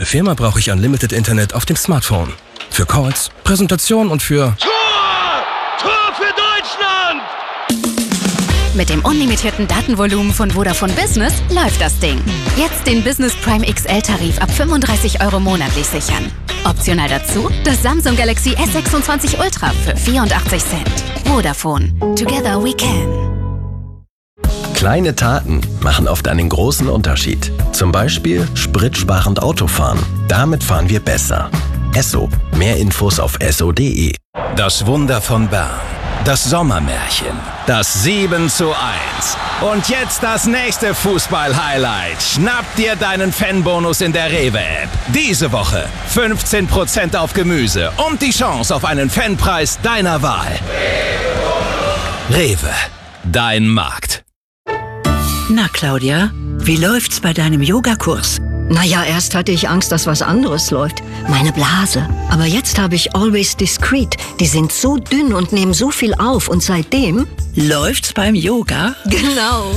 Firma brauche ich Unlimited Internet auf dem Smartphone. Für Calls, Präsentationen und für... Tor für Deutschland! Mit dem unlimitierten Datenvolumen von Vodafone Business läuft das Ding. Jetzt den Business Prime XL-Tarif ab 35 € monatlich sichern. Optional dazu das Samsung Galaxy S26 Ultra für 84 Cent. Vodafone. Together we can. Kleine Taten machen oft einen großen Unterschied. Zum Beispiel spritsparend Autofahren. Damit fahren wir besser. Esso. Mehr Infos auf esso.de. Das Wunder von Bern. Das Sommermärchen. Das 7:1. Und jetzt das nächste Fußball-Highlight. Schnapp dir deinen Fanbonus in der Rewe-App. Diese Woche 15% auf Gemüse und die Chance auf einen Fanpreis deiner Wahl. Rewe. Dein Markt. Na, Claudia, wie läuft's bei deinem Yogakurs? Naja, erst hatte ich Angst, dass was anderes läuft. Meine Blase. Aber jetzt habe ich Always Discreet. Die sind so dünn und nehmen so viel auf. Und seitdem... Läuft's beim Yoga? Genau.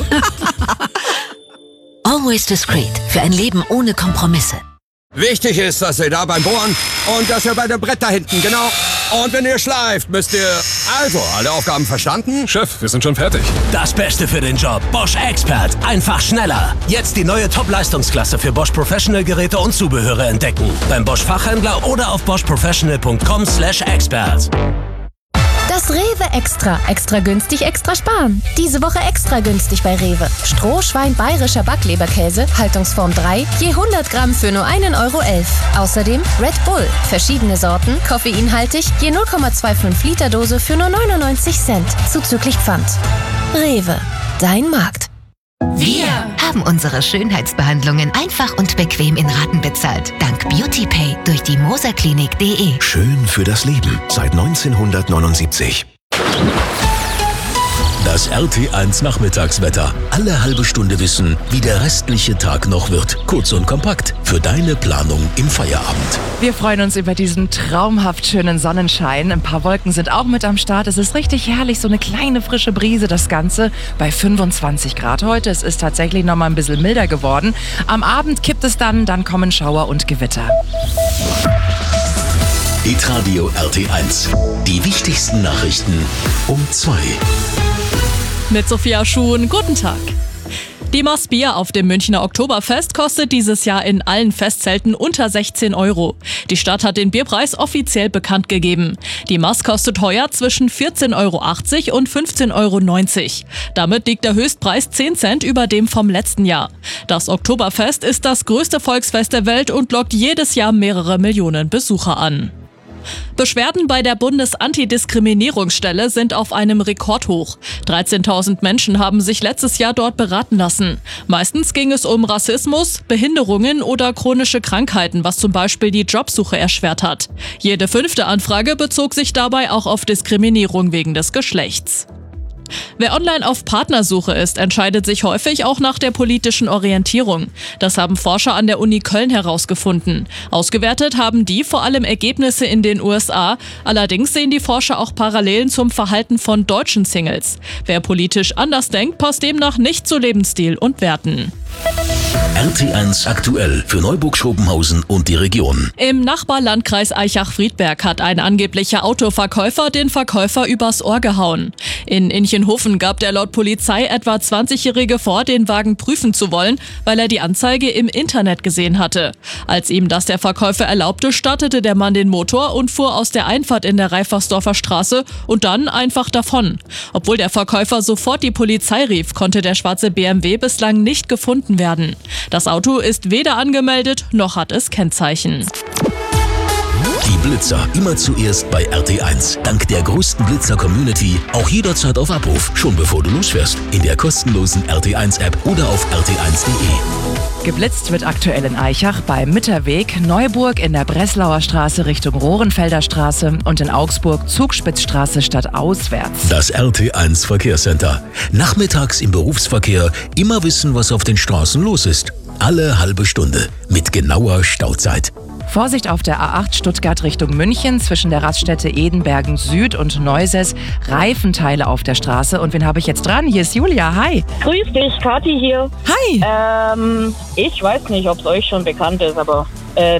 Always Discreet. Für ein Leben ohne Kompromisse. Wichtig ist, dass ihr da beim Bohren und dass ihr bei dem Brett da hinten, genau. Und wenn ihr schleift, müsst ihr... Also, alle Aufgaben verstanden? Chef, wir sind schon fertig. Das Beste für den Job. Bosch Expert. Einfach schneller. Jetzt die neue Top-Leistungsklasse für Bosch Professional Geräte und Zubehöre entdecken. Beim Bosch Fachhändler oder auf boschprofessional.com/expert. Das Rewe Extra. Extra günstig, extra sparen. Diese Woche extra günstig bei Rewe. Strohschwein bayerischer Backleberkäse, Haltungsform 3, je 100 Gramm für nur 1,11 €. Außerdem Red Bull. Verschiedene Sorten, koffeinhaltig, je 0,25 Liter Dose für nur 99 Cent. Zuzüglich Pfand. Rewe. Dein Markt. Wir haben unsere Schönheitsbehandlungen einfach und bequem in Raten bezahlt. Dank BeautyPay durch die moserklinik.de. Schön für das Leben seit 1979. Das RT1 Nachmittagswetter. Alle halbe Stunde wissen, wie der restliche Tag noch wird. Kurz und kompakt für deine Planung im Feierabend. Wir freuen uns über diesen traumhaft schönen Sonnenschein. Ein paar Wolken sind auch mit am Start. Es ist richtig herrlich, so eine kleine frische Brise. Das Ganze bei 25 Grad heute. Es ist tatsächlich noch mal ein bisschen milder geworden. Am Abend kippt es dann kommen Schauer und Gewitter. Hitradio RT1. Die wichtigsten Nachrichten um 2. Mit Sophia Schuhn, guten Tag. Die Maß Bier auf dem Münchner Oktoberfest kostet dieses Jahr in allen Festzelten unter 16 €. Die Stadt hat den Bierpreis offiziell bekannt gegeben. Die Maß kostet heuer zwischen 14,80 € und 15,90 €. Damit liegt der Höchstpreis 10 Cent über dem vom letzten Jahr. Das Oktoberfest ist das größte Volksfest der Welt und lockt jedes Jahr mehrere Millionen Besucher an. Beschwerden bei der Bundesantidiskriminierungsstelle sind auf einem Rekordhoch. 13.000 Menschen haben sich letztes Jahr dort beraten lassen. Meistens ging es um Rassismus, Behinderungen oder chronische Krankheiten, was zum Beispiel die Jobsuche erschwert hat. Jede 5. Anfrage bezog sich dabei auch auf Diskriminierung wegen des Geschlechts. Wer online auf Partnersuche ist, entscheidet sich häufig auch nach der politischen Orientierung. Das haben Forscher an der Uni Köln herausgefunden. Ausgewertet haben die vor allem Ergebnisse in den USA. Allerdings sehen die Forscher auch Parallelen zum Verhalten von deutschen Singles. Wer politisch anders denkt, passt demnach nicht zu Lebensstil und Werten. RT1 aktuell für Neuburg-Schopenhausen und die Region. Im Nachbarlandkreis Aichach-Friedberg hat ein angeblicher Autoverkäufer den Verkäufer übers Ohr gehauen. In Inchenhofen gab der laut Polizei etwa 20-Jährige vor, den Wagen prüfen zu wollen, weil er die Anzeige im Internet gesehen hatte. Als ihm das der Verkäufer erlaubte, startete der Mann den Motor und fuhr aus der Einfahrt in der Reifersdorfer Straße und dann einfach davon. Obwohl der Verkäufer sofort die Polizei rief, konnte der schwarze BMW bislang nicht gefunden werden. Das Auto ist weder angemeldet, noch hat es Kennzeichen. Die Blitzer immer zuerst bei RT1. Dank der größten Blitzer-Community auch jederzeit auf Abruf, schon bevor du losfährst. In der kostenlosen RT1-App oder auf rt1.de. Geblitzt wird aktuell in Aichach beim Mitterweg, Neuburg in der Breslauer Straße Richtung Rohrenfelder Straße und in Augsburg Zugspitzstraße stadtauswärts. Das RT1 Verkehrscenter. Nachmittags im Berufsverkehr immer wissen, was auf den Straßen los ist. Alle halbe Stunde mit genauer Stauzeit. Vorsicht auf der A8 Stuttgart Richtung München zwischen der Raststätte Edenbergen Süd und Neuses. Reifenteile auf der Straße. Und wen habe ich jetzt dran? Hier ist Julia. Hi. Grüß dich, Kathi hier. Hi. Ich weiß nicht, ob es euch schon bekannt ist, aber